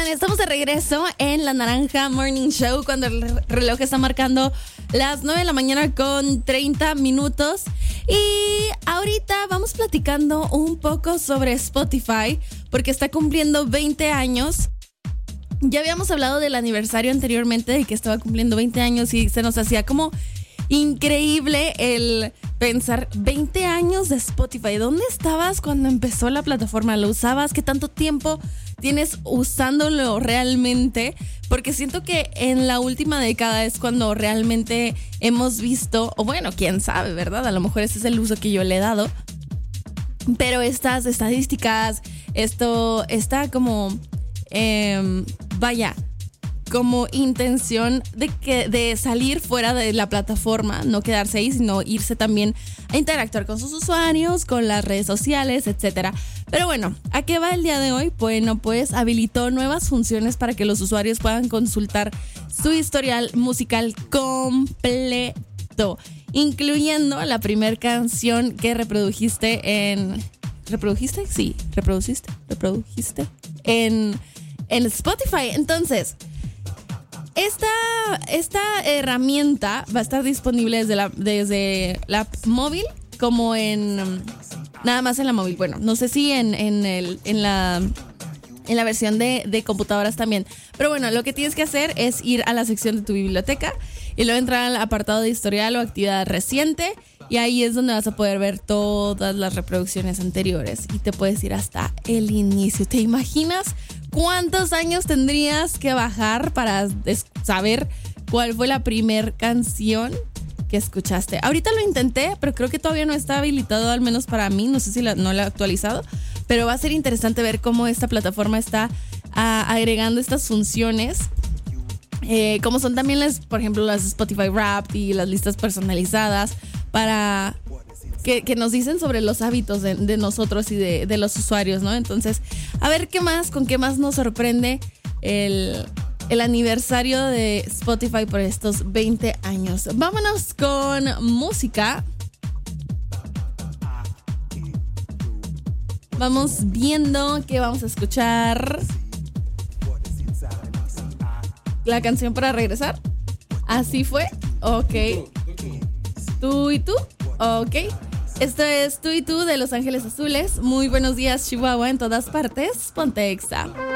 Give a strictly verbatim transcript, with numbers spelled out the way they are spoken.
Oigan, estamos de regreso en La Naranja Morning Show cuando el reloj está marcando las nueve de la mañana con treinta minutos. Y ahorita vamos platicando un poco sobre Spotify porque está cumpliendo veinte años. Ya habíamos hablado del aniversario anteriormente de que estaba cumpliendo veinte años y se nos hacía como increíble el pensar veinte años de Spotify. ¿Dónde estabas cuando empezó la plataforma? ¿Lo usabas? ¿Qué tanto tiempo tienes usándolo realmente? Porque siento que en la última década es cuando realmente hemos visto, o bueno, quién sabe, ¿verdad? A lo mejor ese es el uso que yo le he dado. Pero estas estadísticas, esto está como, eh, vaya, como intención de que de salir fuera de la plataforma, no quedarse ahí, sino irse también a interactuar con sus usuarios, con las redes sociales, etcétera. Pero bueno, ¿a qué va el día de hoy? Bueno, pues habilitó nuevas funciones para que los usuarios puedan consultar su historial musical completo, incluyendo la primera canción que reprodujiste en... ¿Reprodujiste? Sí, reproduciste, reprodujiste en, en Spotify. Entonces, Esta, esta herramienta va a estar disponible desde la, desde la app móvil como en... Nada más en la móvil. Bueno, no sé si en, en, el, en, la, en la versión de, de computadoras también. Pero bueno, lo que tienes que hacer es ir a la sección de tu biblioteca y luego entrar al apartado de historial o actividad reciente. Y ahí es donde vas a poder ver todas las reproducciones anteriores. Y te puedes ir hasta el inicio. ¿Te imaginas cuántos años tendrías que bajar para saber cuál fue la primer canción que escuchaste? Ahorita lo intenté, pero creo que todavía no está habilitado, al menos para mí. No sé si la, no lo he actualizado. Pero va a ser interesante ver cómo esta plataforma está uh, agregando estas funciones. Eh, como son también las, por ejemplo, las Spotify Wrapped y las listas personalizadas para que, que nos dicen sobre los hábitos de, de nosotros y de, de los usuarios, ¿no? Entonces, a ver qué más, con qué más nos sorprende el, el aniversario de Spotify por estos veinte años. Vámonos con música. Vamos viendo qué vamos a escuchar. La canción para regresar. Así fue. Ok. Tú y tú. Ok. Esto es Tú y tú de Los Ángeles Azules. Muy buenos días, Chihuahua, en todas partes. Ponte Exa.